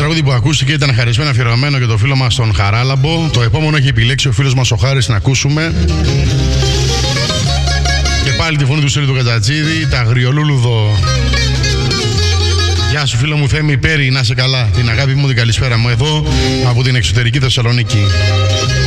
τραγούδι που ακούστηκε ήταν χαρισμένο αφιερωμένο για το φίλο μας τον Χαράλαμπο. Το επόμενο έχει επιλέξει ο φίλος μας ο Χάρης να ακούσουμε. Και πάλι τη φωνή του Στέλιου του Κατσατζίδη, τα αγριολούλουδο. Γεια σου φίλο μου Θέμη Πέρι, να είσαι καλά. Την αγάπη μου, την καλησπέρα μου εδώ από την εξωτερική Θεσσαλονίκη.